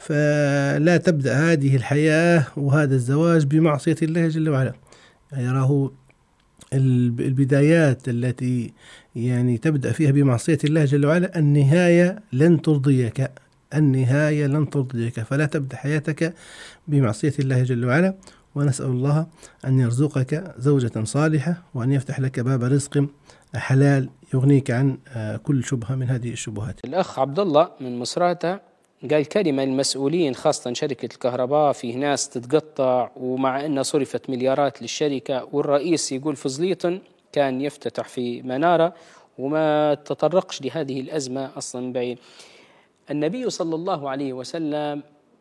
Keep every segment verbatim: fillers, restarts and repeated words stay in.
فلا تبدأ هذه الحياة وهذا الزواج بمعصية الله جل وعلا. يعني راه البدايات التي يعني تبدأ فيها بمعصية الله جل وعلا النهاية لن ترضيك، النهاية لن ترضيك، فلا تبدأ حياتك بمعصية الله جل وعلا. ونسأل الله أن يرزقك زوجة صالحة، وأن يفتح لك باب رزق حلال يغنيك عن كل شبهة من هذه الشبهات. الأخ عبد الله من مصراتة قال كلمة المسؤولين خاصة شركة الكهرباء، فيه ناس تتقطع ومع أنها صرفت مليارات للشركة، والرئيس يقول فزليطن كان يفتتح في منارة وما تطرقش لهذه الأزمة أصلا بعيد. النبي صلى الله عليه وسلم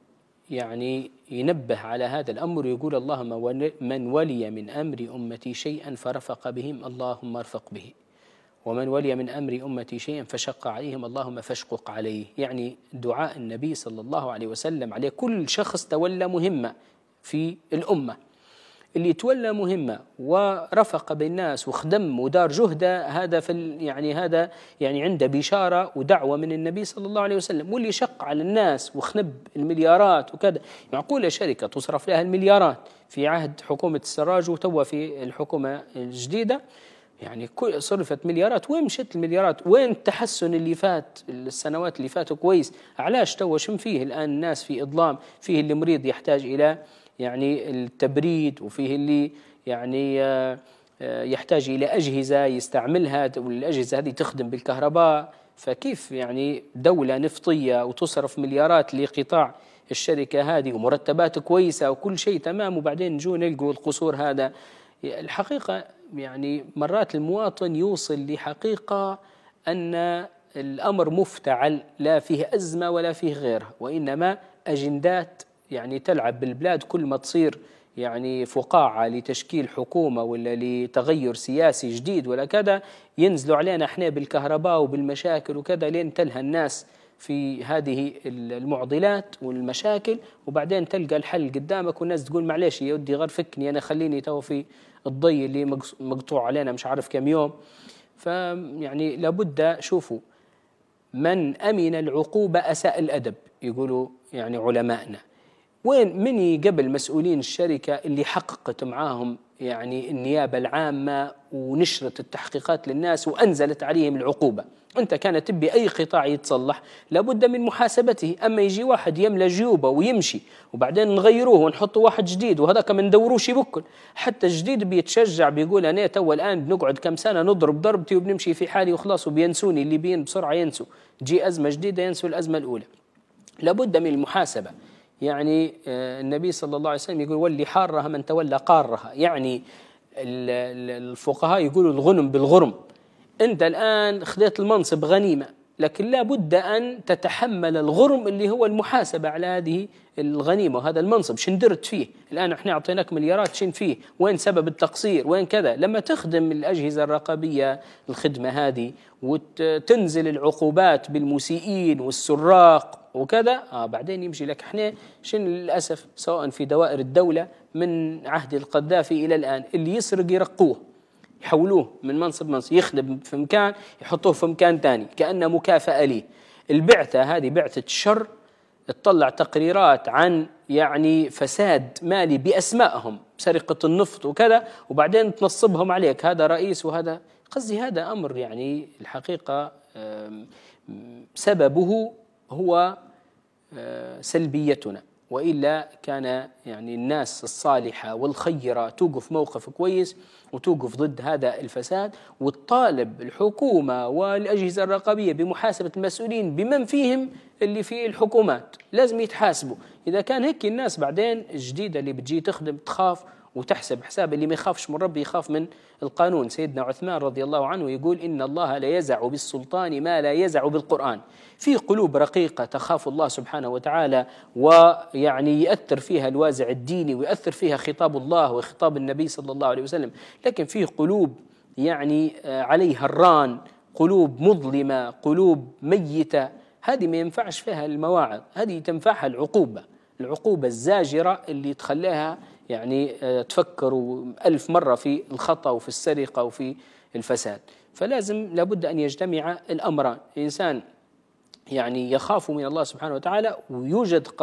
يعني ينبه على هذا الأمر، يقول اللهم من ولي من أمر أمتي شيئا فرفق بهم اللهم ارفق به، ومن ولي من أمر أمتي شيئا فشق عليهم اللهم فاشقق عليه. يعني دعاء النبي صلى الله عليه وسلم عليه كل شخص تولى مهمة في الأمة، اللي تولى مهمة ورفق بالناس وخدم ودار جهده، هذا في يعني هذا يعني عنده بشارة ودعوة من النبي صلى الله عليه وسلم. واللي شق على الناس وخنب المليارات وكذا، معقولة شركة تصرف لها المليارات في عهد حكومة السراج وتوا في الحكومة الجديدة يعني صرفت مليارات، وين مشت المليارات؟ وين التحسن اللي فات السنوات اللي فاتوا كويس؟ علاش توا شم فيه الآن الناس في إظلام؟ فيه اللي مريض يحتاج إلى يعني التبريد، وفيه اللي يعني يحتاج إلى أجهزة يستعملها، والأجهزة هذه تخدم بالكهرباء. فكيف يعني دولة نفطية وتصرف مليارات لقطاع الشركة هذه ومرتبات كويسة وكل شيء تمام، وبعدين نجو نلقوا القصور هذا؟ الحقيقة يعني مرات المواطن يوصل لحقيقة أن الأمر مفتعل، لا فيه أزمة ولا فيه غيرها، وإنما أجندات يعني تلعب بالبلاد. كل ما تصير يعني فقاعة لتشكيل حكومة ولا لتغير سياسي جديد ولا كذا، ينزلوا علينا احنا بالكهرباء وبالمشاكل وكذا، لين تلهى الناس في هذه المعضلات والمشاكل، وبعدين تلقى الحل قدامك والناس تقول معلش يا ودي غير فكني أنا، خليني تو في الضي اللي مقطوع علينا مش عارف كم يوم. فيعني لابد، شوفوا، من أمن العقوبة أساء الأدب، يقولوا يعني علماءنا. وين مني قبل مسؤولين الشركة اللي حققت معاهم يعني النيابة العامة ونشرت التحقيقات للناس وأنزلت عليهم العقوبة؟ أنت كانت تبي أي قطاع يتصلح لابد من محاسبته. أما يجي واحد يملى جيوبه ويمشي وبعدين نغيروه ونحط واحد جديد وهذا كمان ندوروش بكل، حتى الجديد بيتشجع بيقول أنا تو الآن بنقعد كم سنة نضرب ضربتي وبنمشي في حالي وخلاص وبينسوني، اللي بين بسرعة ينسوا، جي أزمة جديدة ينسوا الأزمة الأولى. لابد من المحاسبة. يعني النبي صلى الله عليه وسلم يقول واللي حارها من تولى قارها. يعني الفقهاء يقولوا الغنم بالغرم. أنت الآن خذيت المنصب غنيمة، لكن لا بد أن تتحمل الغرم اللي هو المحاسبة على هذه الغنيمة وهذا المنصب. شن درت فيه الآن؟ احنا أعطيناك مليارات، شن فيه؟ وين سبب التقصير؟ وين كذا؟ لما تخدم الأجهزة الرقابية الخدمة هذه وتنزل العقوبات بالمسيئين والسراق وكذا، آه بعدين يمشي لك. احنا شن للأسف سواء في دوائر الدولة من عهد القذافي إلى الآن اللي يسرق يرقوه، يحولوه من منصب منصب، يخدم في مكان يحطوه في مكان تاني كأنه مكافأة ليه. البعثة هذه بعثة الشر، تطلع تقريرات عن يعني فساد مالي بأسمائهم، سرقة النفط وكذا، وبعدين تنصبهم عليك هذا رئيس وهذا. قصدي هذا أمر يعني الحقيقة سببه هو سلبيتنا، وإلا كان يعني الناس الصالحة والخيرة توقف موقف كويس وتوقف ضد هذا الفساد، وتطالب الحكومة والأجهزة الرقابية بمحاسبة المسؤولين بمن فيهم اللي في الحكومات، لازم يتحاسبوا. إذا كان هيك الناس بعدين الجديدة اللي بتجي تخدم تخاف وتحسب حساب. اللي ما يخافش من ربي يخاف من القانون. سيدنا عثمان رضي الله عنه يقول إن الله لا يزع بالسلطان ما لا يزع بالقرآن. في قلوب رقيقة تخاف الله سبحانه وتعالى، ويعني يأثر فيها الوازع الديني ويأثر فيها خطاب الله وخطاب النبي صلى الله عليه وسلم. لكن في قلوب يعني عليها الران، قلوب مظلمة، قلوب ميتة، هذه ما ينفعش فيها المواعظ، هذه تنفعها العقوبة، العقوبة الزاجرة اللي تخليها يعني تفكروا ألف مرة في الخطأ وفي السرقة وفي الفساد. فلازم لابد أن يجتمع الأمران، إنسان يعني يخاف من الله سبحانه وتعالى ويوجد